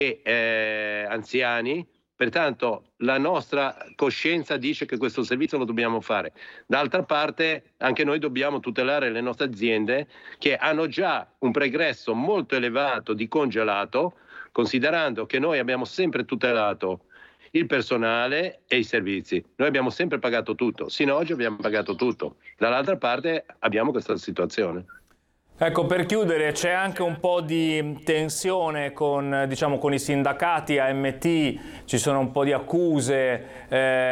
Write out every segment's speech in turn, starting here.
anziani. Pertanto la nostra coscienza dice che questo servizio lo dobbiamo fare. D'altra parte anche noi dobbiamo tutelare le nostre aziende che hanno già un pregresso molto elevato di congelato, considerando che noi abbiamo sempre tutelato il personale e i servizi. Noi abbiamo sempre pagato tutto, sino ad oggi abbiamo pagato tutto. Dall'altra parte abbiamo questa situazione. Ecco, per chiudere, c'è anche un po' di tensione con, diciamo, con i sindacati AMT, ci sono un po' di accuse.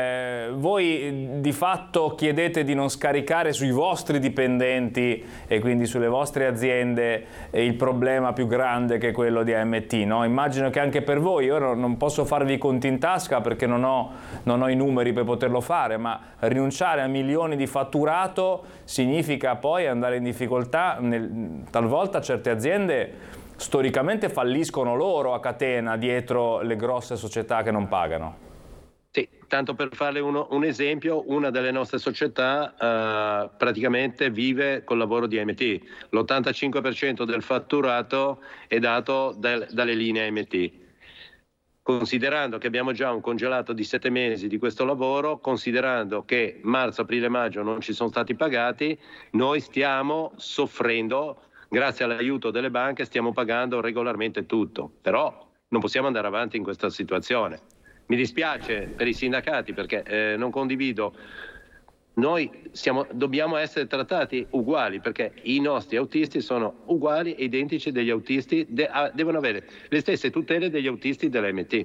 Voi di fatto chiedete di non scaricare sui vostri dipendenti e quindi sulle vostre aziende il problema più grande che è quello di AMT, no? Immagino che anche per voi, io non posso farvi i conti in tasca perché non ho i numeri per poterlo fare, ma rinunciare a milioni di fatturato significa poi andare in difficoltà. Talvolta certe aziende storicamente falliscono loro a catena dietro le grosse società che non pagano. Sì, tanto per farle un esempio, una delle nostre società praticamente vive col lavoro di AMT. L'85% del fatturato è dato dalle linee AMT. Considerando che abbiamo già un congelato di 7 mesi di questo lavoro, considerando che marzo, aprile, maggio non ci sono stati pagati, noi stiamo soffrendo. Grazie all'aiuto delle banche stiamo pagando regolarmente tutto, però non possiamo andare avanti in questa situazione. Mi dispiace per i sindacati perché non condivido. Noi dobbiamo essere trattati uguali perché i nostri autisti sono uguali e identici degli autisti, devono avere le stesse tutele degli autisti dell'AMT.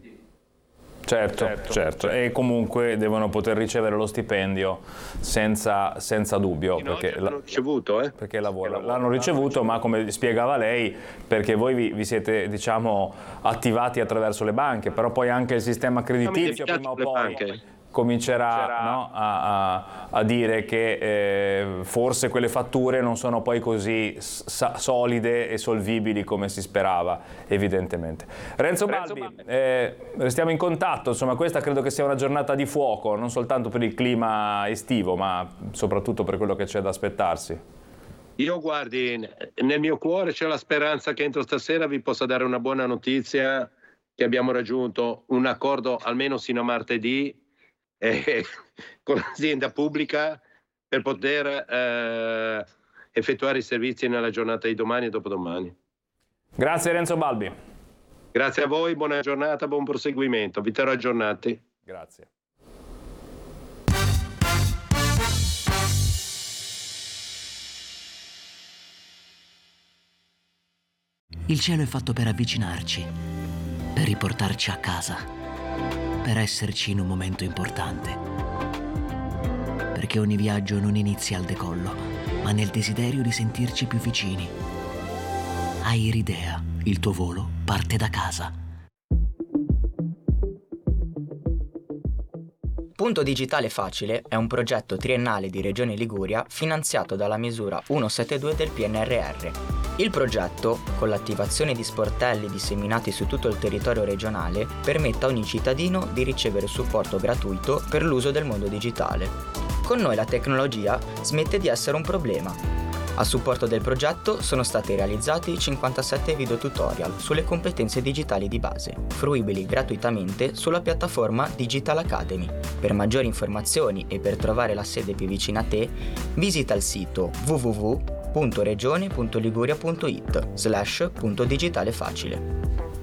Certo, e comunque devono poter ricevere lo stipendio senza dubbio. Perché l'hanno ricevuto, perché l'hanno ricevuto, ma come spiegava lei, perché voi vi siete, diciamo, attivati attraverso le banche, però poi anche il sistema creditizio prima o poi comincerà, no, a dire che forse quelle fatture non sono poi così solide e solvibili come si sperava, evidentemente. Renzo Balbi, restiamo in contatto, insomma questa credo che sia una giornata di fuoco, non soltanto per il clima estivo, ma soprattutto per quello che c'è da aspettarsi. Io guardi, nel mio cuore c'è la speranza che entro stasera vi possa dare una buona notizia, che abbiamo raggiunto un accordo almeno sino a martedì con l'azienda pubblica per poter effettuare i servizi nella giornata di domani e dopodomani. Grazie Renzo Balbi. Grazie a voi, buona giornata, buon proseguimento, vi terrò aggiornati. Grazie. Il cielo è fatto per avvicinarci, per riportarci a casa, per esserci in un momento importante. Perché ogni viaggio non inizia al decollo, ma nel desiderio di sentirci più vicini. Airidea, il tuo volo parte da casa. Punto Digitale Facile è un progetto triennale di Regione Liguria finanziato dalla misura 172 del PNRR. Il progetto, con l'attivazione di sportelli disseminati su tutto il territorio regionale, permette a ogni cittadino di ricevere supporto gratuito per l'uso del mondo digitale. Con noi la tecnologia smette di essere un problema. A supporto del progetto sono stati realizzati 57 video tutorial sulle competenze digitali di base, fruibili gratuitamente sulla piattaforma Digital Academy. Per maggiori informazioni e per trovare la sede più vicina a te, visita il sito www.regione.liguria.it/puntodigitale-facile.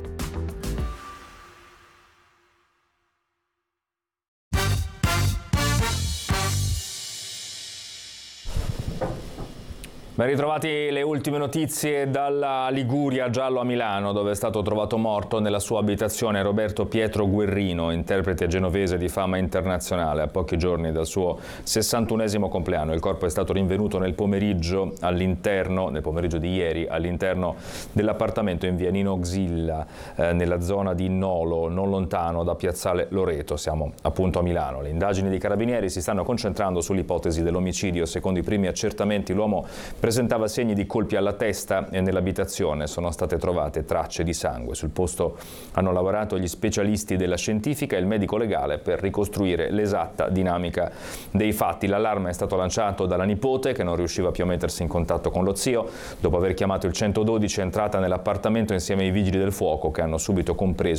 Ben ritrovati, le ultime notizie dalla Liguria, giallo a Milano, dove è stato trovato morto nella sua abitazione Roberto Pietro Guerrino, interprete genovese di fama internazionale, a pochi giorni dal suo 61esimo compleanno. Il corpo è stato rinvenuto nel pomeriggio di ieri, all'interno dell'appartamento in via Nino Xilla, nella zona di Nolo, non lontano da Piazzale Loreto. Siamo appunto a Milano. Le indagini dei carabinieri si stanno concentrando sull'ipotesi dell'omicidio. Secondo i primi accertamenti l'uomo presentava segni di colpi alla testa e nell'abitazione sono state trovate tracce di sangue. Sul posto hanno lavorato gli specialisti della scientifica e il medico legale per ricostruire l'esatta dinamica dei fatti. L'allarme è stato lanciato dalla nipote, che non riusciva più a mettersi in contatto con lo zio. Dopo aver chiamato il 112 è entrata nell'appartamento insieme ai vigili del fuoco, che hanno subito compreso